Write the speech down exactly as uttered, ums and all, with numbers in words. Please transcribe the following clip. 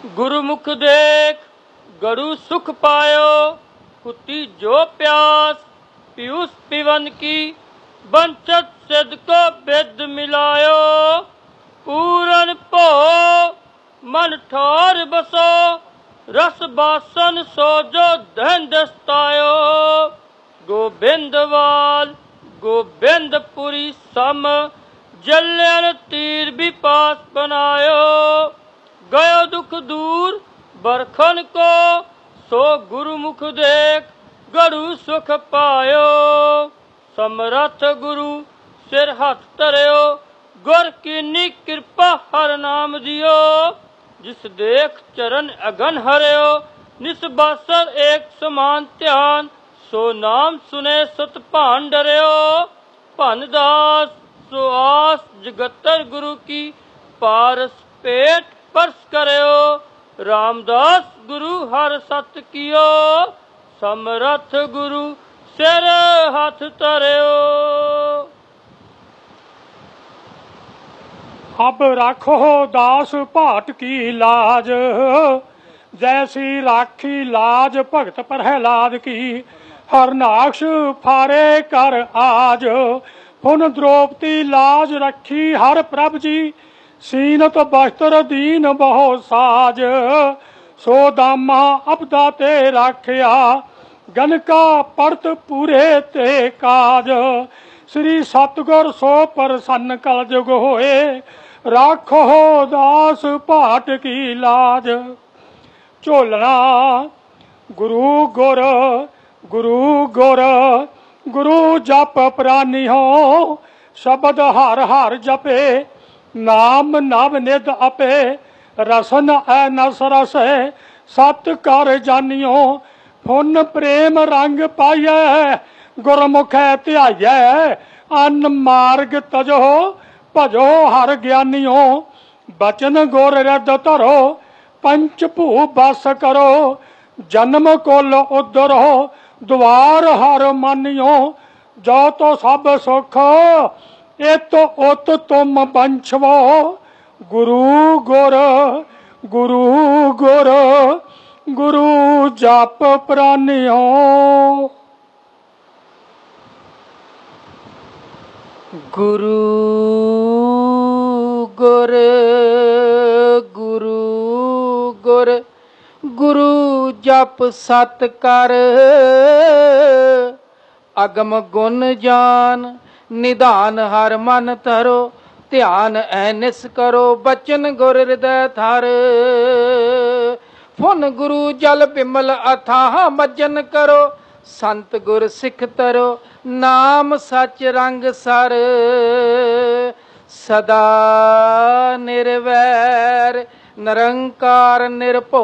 गुरुमुख देख गरु सुख पायो, कुति जो प्यास पीयूष पिवन की, बंचत सिद्ध को बिद मिलायो। पूरन भो मन ठौर बसो, रस बासन सो जो धन दस्तायो। गोबिंदवाल गोबिंदपुरी सम, जल्यान तीर भी पास बनायो। गयो दुख दूर बरखन को, सो गुरुमुख देख गरु सुख पायो। समरथ गुरु सिर हथ धरियो, गुर कीनी कृपा हर नाम दियो। जिस देख चरण अगन हरियो, निसबासर एक समान ध्यान। सो नाम सुने सत भान डरियो, भन दास सो आस जगतर गुरु की। पारस पेट परस करियो, रामदास गुरु हर सत कियो। समरथ गुरु सिर हथ धरियो। अब राखो दास भाट की लाज, जैसी राखी लाज भगत प्रहलाद की। हरनाक्ष फारे कर आज, पुन द्रौपदी लाज रखी हर प्रभ जी। सीनत बस्तर दीन बहु साज, सो दामा अबदा ते राखिया। गनका पड़त पूरे ते काज, श्री सतगुर सो प्रसन्न कल जुग होए। राखो दास भाट की लाज। झोलना गुरु गुर गुरु गुर, गुरु जप प्रानी हो। शब्द हर हर जपे, नाम नव निध अपे। रसन ऐ नस रस, सत कर जानियो। फुन प्रेम रंग पाइयै, गुरमुख ध्याइयै। अन मार्ग तजो, भजो हर ज्ञानियो। बचन गुर रिद धरो, पंच भू बस करो। जन्म कुल उधरो, द्वार हर मानियो। जो तो सब सुख, इत उत तुम बंछवो। गुरु गुर गुरु गुर, गुरु जप प्रानियो। गुरु गुर गुरु गुर, गुरु जप सत कर। अगम गुण जान, निधान हर मन धरो। ध्यान ऐनिस करो, बचन गुर हृदय थर। फुन गुरु जल बिमल अथाह मज्जन करो। संत गुर सिख तरो, नाम सच रंग सर। सदा निर्वैर निरंकार निरभो।